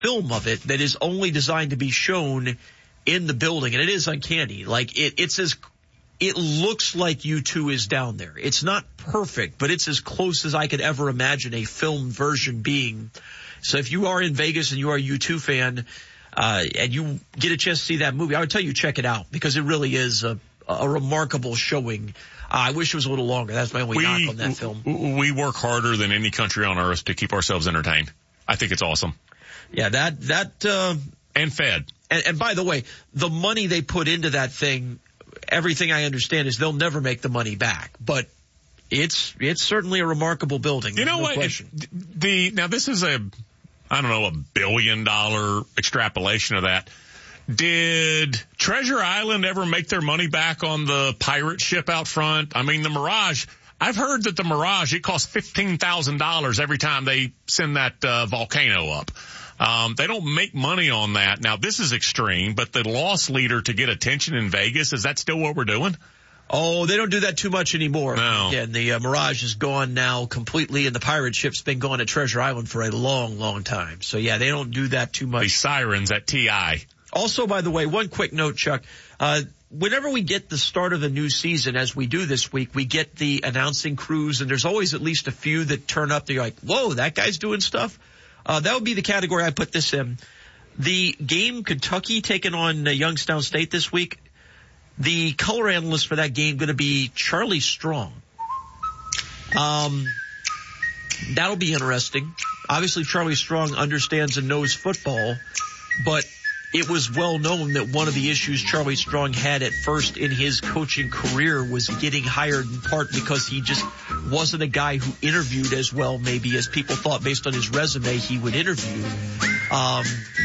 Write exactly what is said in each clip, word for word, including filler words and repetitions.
film of it that is only designed to be shown in the building, and it is uncanny. Like, it, it's as, it looks like U two is down there. It's not perfect, but it's as close as I could ever imagine a film version being. So if you are in Vegas and you are a U two fan, uh, and you get a chance to see that movie, I would tell you check it out, because it really is a, a remarkable showing. Uh, I wish it was a little longer. That's my only we, knock on that film. We work harder than any country on earth to keep ourselves entertained. I think it's awesome. Yeah, that, that, uh, and fed. And, and by the way, the money they put into that thing, everything I understand is they'll never make the money back. But it's it's certainly a remarkable building. You know no what? Question. The now this is a I don't know a billion dollar extrapolation of that. Did Treasure Island ever make their money back on the pirate ship out front? I mean, the Mirage. I've heard that the Mirage, it costs fifteen thousand dollars every time they send that uh, volcano up. Um, they don't make money on that. Now, this is extreme, but the loss leader to get attention in Vegas, is that still what we're doing? Oh, they don't do that too much anymore. No. Again, the uh, Mirage is gone now completely, and the pirate ship's been gone at Treasure Island for a long, long time. So, yeah, they don't do that too much. The sirens at T I. Also, by the way, one quick note, Chuck. Uh, whenever we get the start of the new season, as we do this week, we get the announcing crews, and there's always at least a few that turn up. They're like, whoa, that guy's doing stuff. Uh, that would be the category I put this in. The game Kentucky taking on uh, Youngstown State this week, the color analyst for that game going to be Charlie Strong. Um, that'll be interesting. Obviously, Charlie Strong understands and knows football, but it was well known that one of the issues Charlie Strong had at first in his coaching career was getting hired, in part because he just wasn't a guy who interviewed as well maybe as people thought based on his resume he would interview. Um,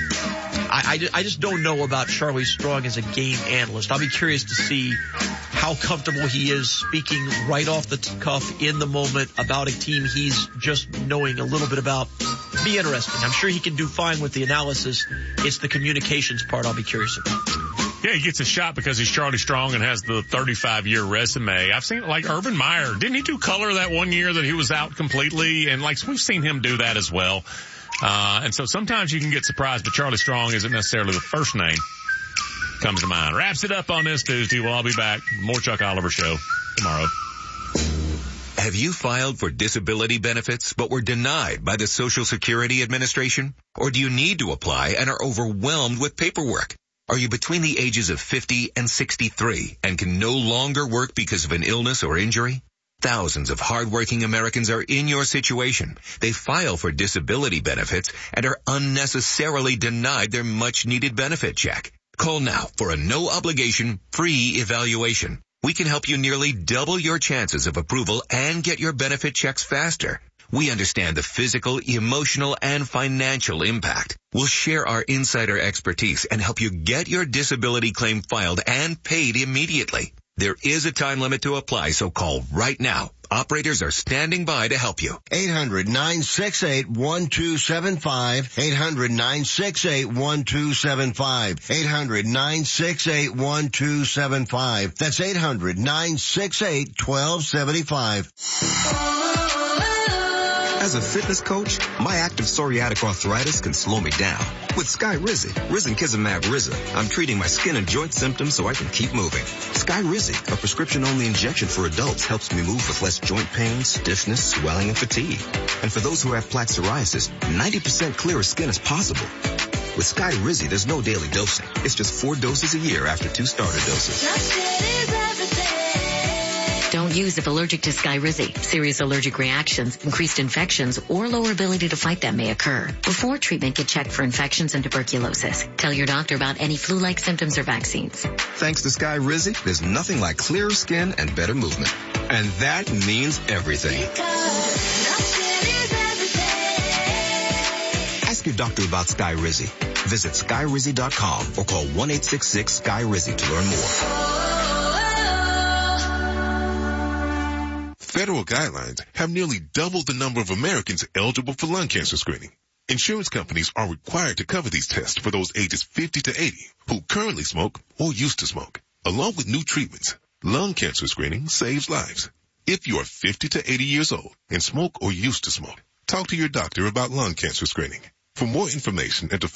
I, I, I just don't know about Charlie Strong as a game analyst. I'll be curious to see how comfortable he is speaking right off the cuff in the moment about a team he's just knowing a little bit about. Be interesting. I'm sure he can do fine with the analysis. It's the communications part I'll be curious about. Yeah, he gets a shot because he's Charlie Strong and has the thirty-five year resume. I've seen it like Urban Meyer. Didn't he do color that one year that he was out completely? And like we've seen him do that as well. Uh, and so sometimes you can get surprised, but Charlie Strong isn't necessarily the first name comes to mind. Wraps it up on this Tuesday. Well, I'll be back. More Chuck Oliver Show tomorrow. Have you filed for disability benefits but were denied by the Social Security Administration? Or do you need to apply and are overwhelmed with paperwork? Are you between the ages of fifty and sixty-three and can no longer work because of an illness or injury? Thousands of hardworking Americans are in your situation. They file for disability benefits and are unnecessarily denied their much-needed benefit check. Call now for a no-obligation, free evaluation. We can help you nearly double your chances of approval and get your benefit checks faster. We understand the physical, emotional, and financial impact. We'll share our insider expertise and help you get your disability claim filed and paid immediately. There is a time limit to apply, so call right now. Operators are standing by to help you. eight hundred nine six eight one two seven five. eight hundred nine six eight one two seven five. eight hundred nine six eight one two seven five. That's eight hundred nine six eight one two seven five. As a fitness coach, my active psoriatic arthritis can slow me down. With Skyrizi, Risankizumab Riza, I'm treating my skin and joint symptoms so I can keep moving. Skyrizi, a prescription-only injection for adults, helps me move with less joint pain, stiffness, swelling, and fatigue. And for those who have plaque psoriasis, ninety percent clearer skin is possible. With Skyrizi, there's no daily dosing. It's just four doses a year after two starter doses. Don't use if allergic to Skyrizi. Serious allergic reactions, increased infections, or lower ability to fight them may occur. Before treatment, get checked for infections and tuberculosis. Tell your doctor about any flu-like symptoms or vaccines. Thanks to Skyrizi, there's nothing like clearer skin and better movement. And that means everything. Ask your doctor about Skyrizi. Visit Skyrizi dot com or call one eight six six Sky Rizzi to learn more. Federal guidelines have nearly doubled the number of Americans eligible for lung cancer screening. Insurance companies are required to cover these tests for those ages fifty to eighty who currently smoke or used to smoke. Along with new treatments, lung cancer screening saves lives. If you are fifty to eighty years old and smoke or used to smoke, talk to your doctor about lung cancer screening. For more information and to